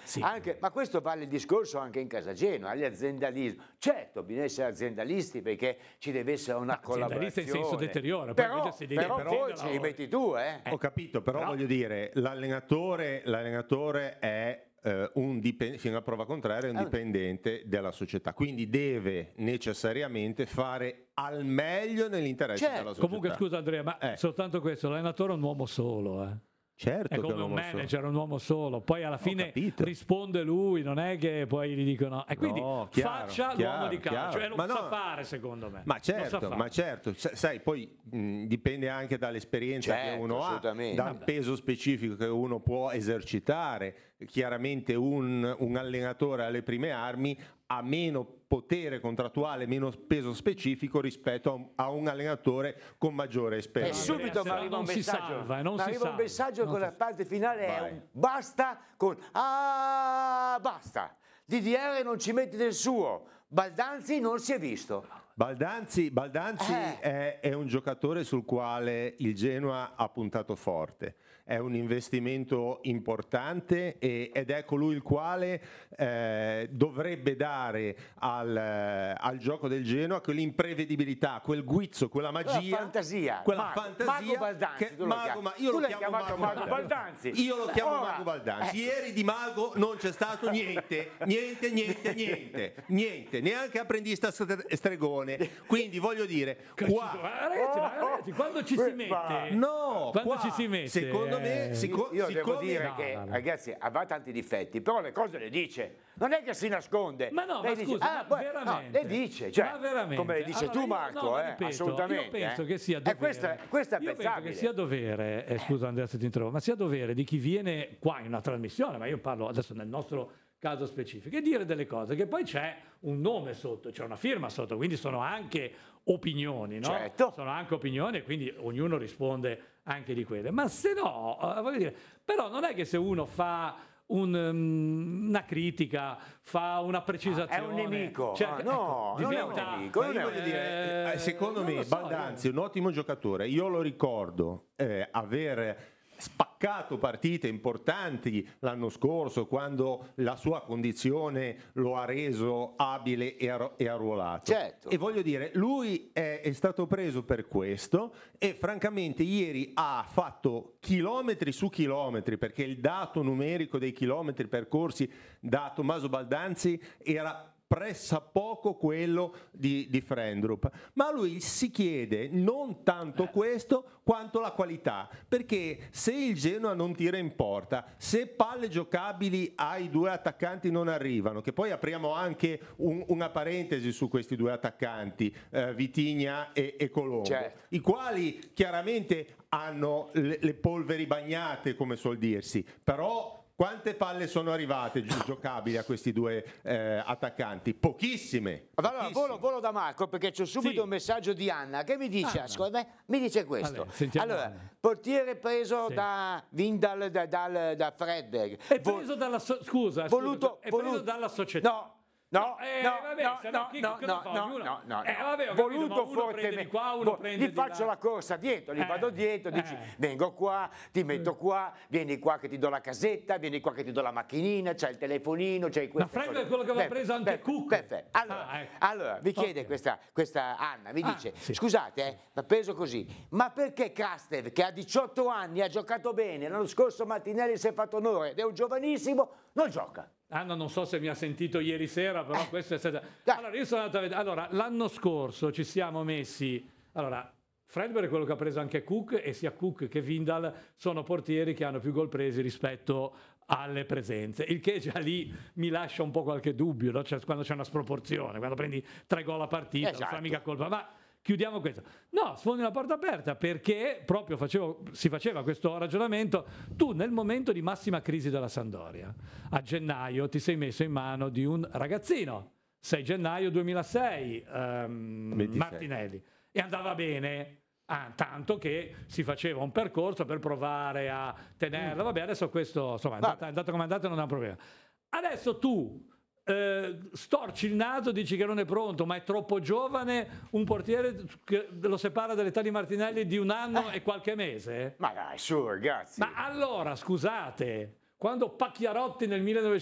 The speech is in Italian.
Sì. Ma questo vale il discorso anche in casa Genoa, agli aziendalismo. Certo, bisogna essere aziendalisti perché ci deve essere una aziendalista in collaborazione. senso deterioro, Però poi ci ci rimetti tu, Ho capito, però voglio dire, l'allenatore è fino a prova contraria, un dipendente della società, quindi deve necessariamente fare al meglio nell'interesse della società. Comunque scusa Andrea, ma soltanto questo, l'allenatore è un uomo solo, Certo, è come un manager, è un uomo solo, poi alla fine risponde lui, non è che poi gli dicono e quindi faccia l'uomo di calcio e non sa fare, secondo me. Ma certo, sai, poi dipende anche dall'esperienza che uno ha, dal peso specifico che uno può esercitare. Chiaramente un allenatore alle prime armi ha meno potere contrattuale, meno peso specifico rispetto a un allenatore con maggiore esperienza. E subito mi arriva un messaggio con la parte finale è un basta con basta. DDR non ci metti del suo, Baldanzi non si è visto. Baldanzi è un giocatore sul quale il Genoa ha puntato forte, è un investimento importante ed è colui il quale dovrebbe dare al gioco del Genoa quell'imprevedibilità, quel guizzo, quella magia, quella fantasia. Mago Baldanzi, io lo chiamo Mago Baldanzi. Io lo chiamo Mago Baldanzi. Ieri di Mago non c'è stato niente, neanche apprendista stregone. Quindi voglio dire, ragazzi, quando ci si mette, ci si mette, secondo me, io devo dire che ragazzi va tanti difetti, però le cose le dice, non è che si nasconde. Ma no, ma scusa, veramente, le dice, cioè, come le dici tu Marco, ripeto, assolutamente. Io penso che sia dovere. Questo è io penso che sia dovere, scusa Andrea se ti interrompo, ma sia dovere di chi viene qua in una trasmissione, ma io parlo adesso nel nostro caso specifico, e dire delle cose che poi c'è un nome sotto, c'è una firma sotto, quindi sono anche opinioni, no? Certo. Sono anche opinioni e quindi ognuno risponde anche di quelle. Ma se no, voglio dire, però non è che se uno fa una critica, fa una precisazione, è un nemico. No, non è un nemico. Voglio dire, secondo me Baldanzi è un ottimo giocatore. Io lo ricordo aver spaccato partite importanti l'anno scorso quando la sua condizione lo ha reso abile e arruolato. Certo. E voglio dire, lui è stato preso per questo e francamente ieri ha fatto chilometri su chilometri, perché il dato numerico dei chilometri percorsi da Tommaso Baldanzi era pressappoco quello di Frendrup, ma lui si chiede non tanto questo quanto la qualità, perché se il Genoa non tira in porta, se palle giocabili ai due attaccanti non arrivano, che poi apriamo anche una parentesi su questi due attaccanti, Vitigna e Colombo, i quali chiaramente hanno le polveri bagnate, come suol dirsi, però quante palle sono arrivate giocabili a questi due attaccanti? Pochissime. Allora, volo da Marco, perché c'è subito un messaggio di Anna che mi dice, mi dice questo. Allora, portiere preso da Vindal, da Fredberg. È preso dalla società. Voluto fortemente. Gli faccio la corsa dietro, gli vado dietro, dici vengo qua, ti metto qua, vieni qua che ti do la casetta, vieni qua che ti do la macchinina, c'è il telefonino, c'è Ma Fred è quello che aveva preso anche Cook. Perfetto. Allora, vi chiede questa Anna, mi dice, scusate, ma preso così, ma perché Krastev, che ha 18 anni, ha giocato bene, l'anno scorso Martinelli si è fatto onore ed è un giovanissimo, non gioca? Anna non so se mi ha sentito ieri sera, però questo è stato... Allora, io sono andato a vedere... Allora, l'anno scorso ci siamo messi... Allora, Fredberg è quello che ha preso anche Cook, e sia Cook che Vindal sono portieri che hanno più gol presi rispetto alle presenze, il che già lì mi lascia un po' qualche dubbio, no? Cioè, quando c'è una sproporzione, quando prendi 3 gol a partita, non fa mica colpa, ma... Chiudiamo questo. No, sfondi una porta aperta, perché proprio si faceva questo ragionamento. Tu nel momento di massima crisi della Sampdoria, a gennaio ti sei messo in mano di un ragazzino, 6 gennaio 2006, Martinelli, e andava bene. Tanto che si faceva un percorso per provare a tenerlo. Vabbè, adesso questo, insomma, è andato come è andato, non è un problema. Adesso tu storci il naso, dici che non è pronto, ma è troppo giovane un portiere che lo separa dall'età di Martinelli di 1 anno e qualche mese? Ma dai, su ragazzi. Ma allora, scusate, quando Pacchiarotti nel 1900